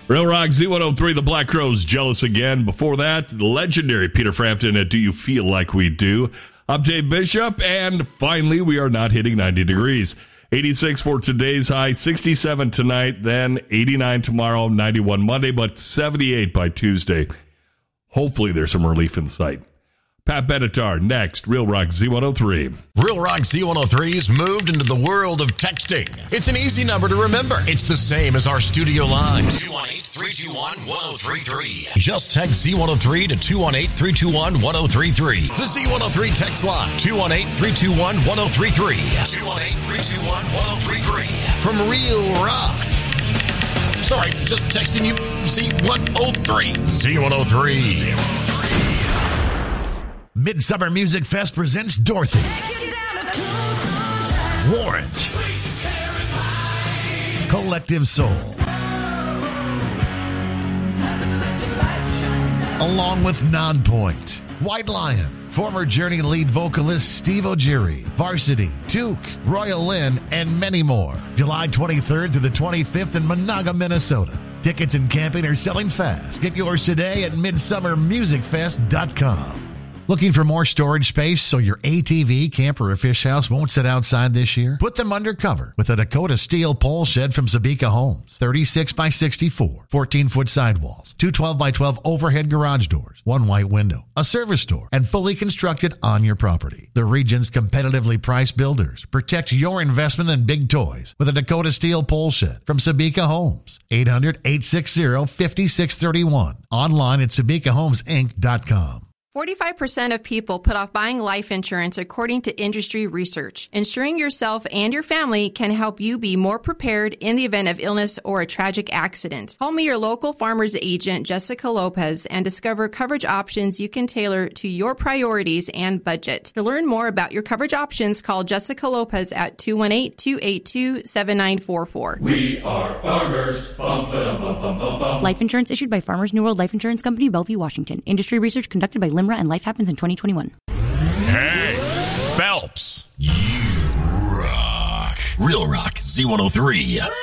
Real Rock Z103, the Black Crowes, Jealous Again. Before that, the legendary Peter Frampton at Do You Feel Like We Do? I'm Dave Bishop, and finally, we are not hitting 90 degrees. 86 for today's high, 67 tonight, then 89 tomorrow, 91 Monday, but 78 by Tuesday. Hopefully, there's some relief in sight. Pat Benatar, next, Real Rock Z103. Real Rock Z103's moved into the world of texting. It's an easy number to remember. It's the same as our studio line. 218-321-1033. Just text Z103 to 218-321-1033. The Z103 text line. 218-321-1033. 218-321-1033. From Real Rock. Sorry, just texting you Z103. Z103. Midsummer Music Fest presents Dorothy, Warrant, Collective Soul, along with Nonpoint, White Lion, former Journey lead vocalist Steve O'Geary, Varsity, Took, Royal Lynn, and many more. July 23rd to the 25th in Monaga, Minnesota. Tickets and camping are selling fast. Get yours today at midsummermusicfest.com. Looking for more storage space so your ATV, camper, or fish house won't sit outside this year? Put them under cover with a Dakota Steel pole shed from Sabika Homes. 36 by 64, 14-foot sidewalls, 2 12 by 12 overhead garage doors, 1 white window, a service door, and fully constructed on your property. The region's competitively priced builders. Protect your investment in big toys with a Dakota Steel pole shed from Sabika Homes. 800-860-5631. Online at SabikaHomesInc.com. 45% of people put off buying life insurance according to industry research. Insuring yourself and your family can help you be more prepared in the event of illness or a tragic accident. Call me your local farmer's agent, Jessica Lopez, and discover coverage options you can tailor to your priorities and budget. To learn more about your coverage options, call Jessica Lopez at 218-282-7944. We are farmers. Bum, ba-dum, bum, bum, bum, bum. Life insurance issued by Farmers New World Life Insurance Company, Bellevue, Washington. Industry research conducted by Limra and Life Happens in 2021. Hey, Phelps, you rock. Real Rock Z103.